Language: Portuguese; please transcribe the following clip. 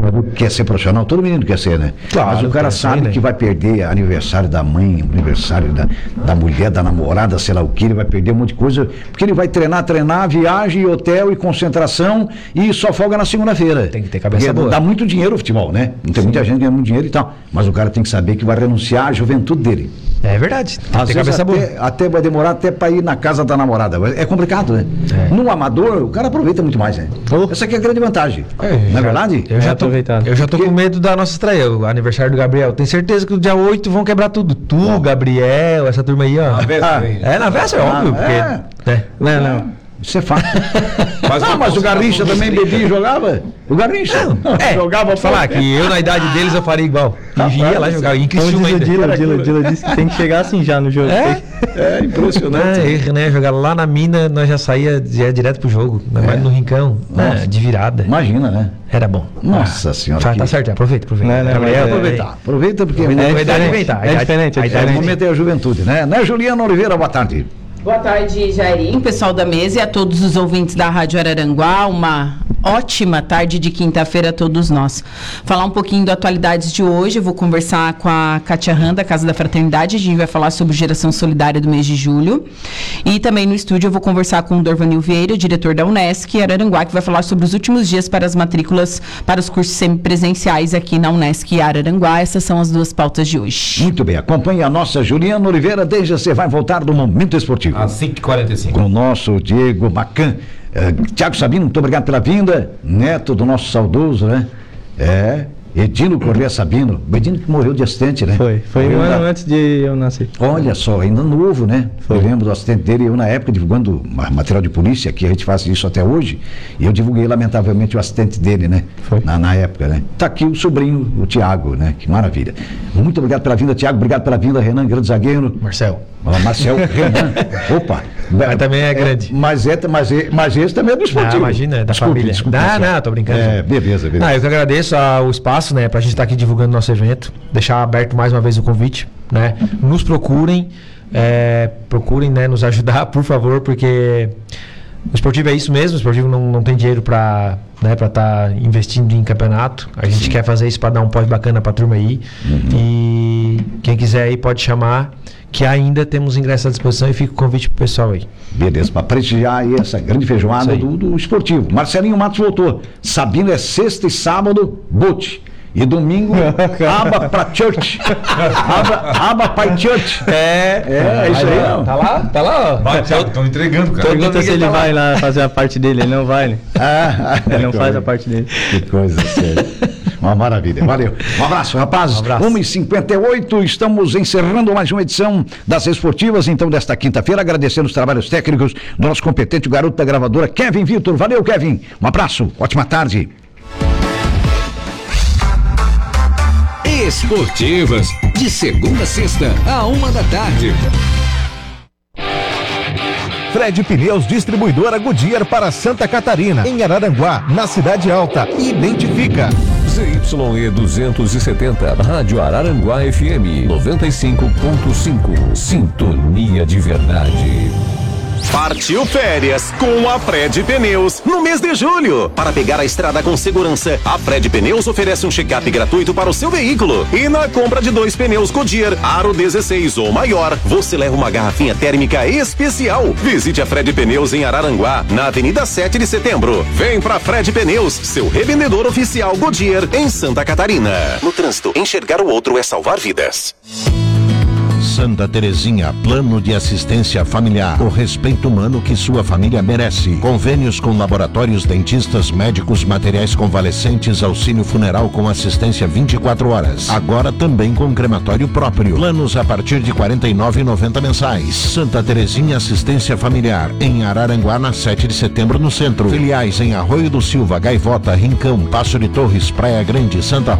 jogador que quer ser profissional, todo menino quer ser, né? Claro, mas o cara sabe né? que vai perder aniversário da mãe, aniversário da mulher, da namorada, sei lá o que, ele vai perder um monte de coisa, porque ele vai treinar, viagem, hotel e concentração e só folga na segunda-feira. Tem que ter cabeça boa. Dá muito dinheiro o futebol, né? Não tem muita gente ganhando muito dinheiro e tal, mas o cara tem que saber que vai renunciar à juventude dele. É verdade, tem que Às ter vezes cabeça boa. até vai demorar até para ir na casa da namorada. É complicado, né? No amador, o cara aproveita muito mais, né? Essa aqui é a grande vantagem. Não é verdade? Eu já tô com medo da nossa estreia, o aniversário do Gabriel. Tenho certeza que no dia 8 vão quebrar tudo. Tu, Gabriel, essa turma aí, ó. Na véspera, óbvio. Porque, não. Isso é fácil. Mas o Garrincha também bebia e jogava? O Garrincha jogava pra falar que eu, na idade deles, eu faria igual. E ia lá jogar. Em Criciúma ainda. O Dila disse que tem que chegar assim já no jogo. É impressionante. Né? Jogar lá na mina, nós já saía direto pro jogo. Mas no rincão, de virada. Imagina, né? Era bom. Nossa senhora. Tá certo, aproveita. Aproveita porque é diferente. O momento é a juventude, né? Juliana Oliveira, boa tarde. Boa tarde, Jairinho, pessoal da mesa e a todos os ouvintes da Rádio Araranguá. Uma ótima tarde de quinta-feira a todos nós. Falar um pouquinho das atualidades de hoje. Eu vou conversar com a Kátia Han, da Casa da Fraternidade. A gente vai falar sobre geração solidária do mês de julho. E também no estúdio eu vou conversar com o Dorvanil Vieira, diretor da Unesc Araranguá, que vai falar sobre os últimos dias para as matrículas para os cursos semipresenciais aqui na Unesc Araranguá. Essas são as duas pautas de hoje. Muito bem, acompanhe a nossa Juliana Oliveira, desde você vai voltar do Momento Esportivo. Às 5h45. Com o nosso Diego Macan. Tiago Sabino, muito obrigado pela vinda. Neto do nosso saudoso, né? Edino Corrêa Sabino. O Edino que morreu de acidente, né? Foi um ano antes de eu nascer. Olha só, ainda novo, né? Eu lembro do acidente dele, eu na época divulgando material de polícia, que a gente faz isso até hoje, e eu divulguei lamentavelmente o acidente dele, né? Na época, né? Tá aqui o sobrinho, o Tiago, né? Que maravilha. Muito obrigado pela vinda, Tiago. Obrigado pela vinda, Renan, grande zagueiro. Marcel, Renan. Opa. Mas também é grande. Mas esse também é do esportivo. Imagina, é da família. Não, tô brincando. Beleza. Eu que agradeço o espaço, né, pra gente estar aqui divulgando nosso evento. Deixar aberto mais uma vez o convite, né? Nos procurem, né, nos ajudar, por favor, porque o esportivo é isso mesmo. O esportivo não tem dinheiro pra estar investindo em campeonato. A gente quer fazer isso para dar um pós bacana pra turma aí. E quem quiser aí pode chamar, que ainda temos ingressos à disposição, e fica o convite pro pessoal aí. Beleza, para prestigiar aí essa grande feijoada do esportivo. Marcelinho Matos voltou. Sabino é sexta e sábado, bote. E domingo, aba pra church. Aba pra church. É isso aí. Não. Tá lá, ó. Estão entregando, cara. Pergunta se ele vai lá fazer a parte dele. Ele não vai, né? Ele não faz a parte dele. Que coisa séria. Uma maravilha, valeu. Um abraço, rapaz. 1h58, estamos encerrando mais uma edição das Esportivas, então, desta quinta-feira, agradecendo os trabalhos técnicos do nosso competente, o garoto da gravadora, Kevin Vitor. Valeu, Kevin. Um abraço, ótima tarde. Esportivas, de segunda a sexta, à 1h00 Fred Pneus, distribuidora Goodyear para Santa Catarina, em Araranguá, na Cidade Alta. Identifica. ZYE 270, Rádio Araranguá FM 95.5. Sintonia de verdade. Partiu férias com a Fred Pneus no mês de julho. Para pegar a estrada com segurança, a Fred Pneus oferece um check-up gratuito para o seu veículo. E na compra de 2 pneus Goodyear Aro 16 ou maior, você leva uma garrafinha térmica especial. Visite a Fred Pneus em Araranguá, na Avenida 7 de Setembro. Vem pra Fred Pneus, seu revendedor oficial Goodyear em Santa Catarina. No trânsito, enxergar o outro é salvar vidas. Santa Terezinha, plano de assistência familiar, o respeito humano que sua família merece. Convênios com laboratórios, dentistas, médicos, materiais convalescentes, auxílio funeral com assistência 24 horas. Agora também com crematório próprio. Planos a partir de R$ 49,90 mensais. Santa Terezinha Assistência Familiar, em Araranguá, na 7 de setembro, no centro. Filiais em Arroio do Silva, Gaivota, Rincão, Passo de Torres, Praia Grande, Santa